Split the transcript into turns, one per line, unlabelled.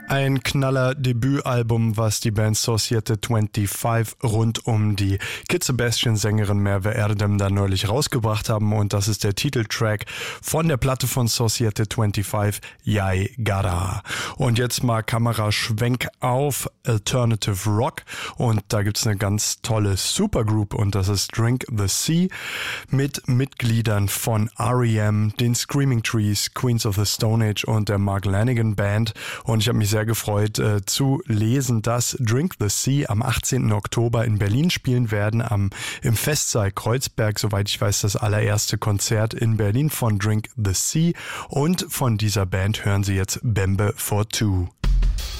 Ein knaller Debütalbum, was die Band Societe 25 rund um die Kid Sebastian-Sängerin Merve Erdem da neulich rausgebracht haben. Und das ist der Titeltrack von der Platte von Societe 25, Jai Gara. Und jetzt mal Kameraschwenk auf Alternative Rock. Und da gibt's eine ganz tolle Supergroup und das ist Drink the Sea mit Mitgliedern von R.E.M., den Screaming Trees, Queens of the Stone Age und der Mark Lanegan Band. Und ich habe mich sehr gefreut zu lesen, dass Drink the Sea am 18. Oktober in Berlin spielen werden, im Festsaal Kreuzberg, soweit ich weiß, das allererste Konzert in Berlin von Drink the Sea. Und von dieser Band hören Sie jetzt Bembe for Two.